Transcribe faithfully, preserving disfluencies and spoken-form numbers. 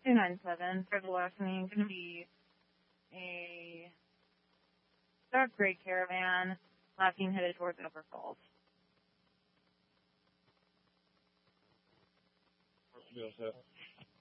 two nine seven for the last name. Going to be a dark gray Caravan, last being headed towards Upper Falls. What's the deal, Seth?